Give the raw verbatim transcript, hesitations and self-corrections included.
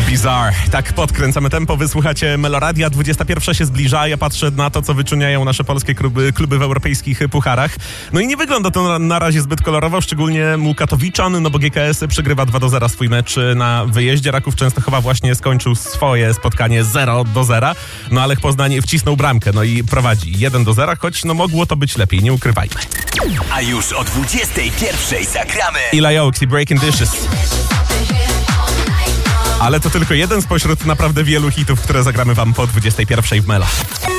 Bizarre. Tak podkręcamy tempo, wysłuchacie Meloradia, dwudziesta pierwsza się zbliża, ja patrzę na to, co wyczyniają nasze polskie kluby, kluby w europejskich pucharach. No i nie wygląda to na, na razie zbyt kolorowo, szczególnie mu Katowiczan, no bo G K S przegrywa dwa do zera swój mecz na wyjeździe. Raków Częstochowa właśnie skończył swoje spotkanie zero do zera, no ale Poznań wcisnął bramkę, no i prowadzi jeden do zera, choć no mogło to być lepiej, nie ukrywajmy. A już o dwudziestej pierwszej zagramy Eli Oaks i Breaking Dishes. Ale to tylko jeden spośród naprawdę wielu hitów, które zagramy wam po dwudziestej pierwszej w Melo.